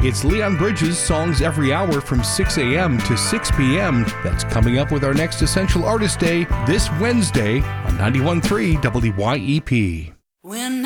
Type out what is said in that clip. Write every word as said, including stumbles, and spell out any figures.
It's Leon Bridges' Songs Every Hour from six a.m. to six p.m. That's coming up with our next Essential Artist Day this Wednesday on ninety-one point three W Y E P. When